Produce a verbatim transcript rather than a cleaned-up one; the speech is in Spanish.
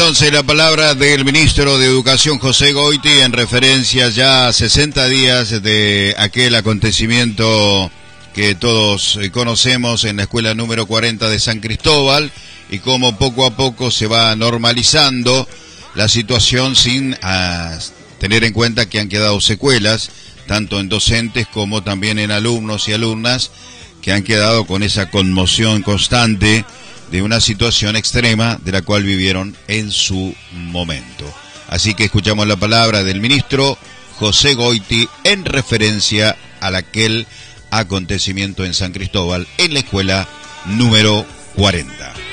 entonces la palabra del ministro de Educación, José Goiti, en referencia ya a sesenta días de aquel acontecimiento que todos conocemos en la escuela número cuarenta de San Cristóbal, y cómo poco a poco se va normalizando la situación sin a, tener en cuenta que han quedado secuelas, tanto en docentes como también en alumnos y alumnas, que han quedado con esa conmoción constante de una situación extrema de la cual vivieron en su momento. Así que escuchamos la palabra del ministro José Goiti en referencia a aquel acontecimiento en San Cristóbal, en la escuela número cuarenta.